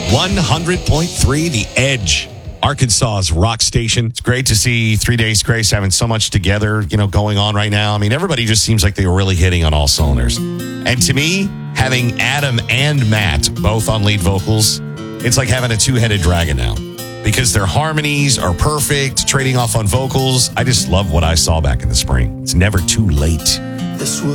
100.3 The Edge, Arkansas's rock station. It's great to see 3 Days Grace having so much together, going on right now. I mean, everybody just seems like they were really hitting on all cylinders. And to me, having Adam and Matt both on lead vocals, it's like having a two-headed dragon now. Because their harmonies are perfect, trading off on vocals. I just love what I saw back in the spring. It's never too late. This will